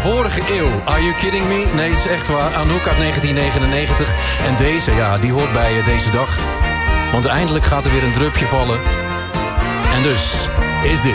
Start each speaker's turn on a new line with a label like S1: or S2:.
S1: vorige eeuw. Are you kidding me? Nee, het is echt waar. Anouk uit 1999. En deze, ja, die hoort bij deze dag. Want eindelijk gaat er weer een drupje vallen. En dus is dit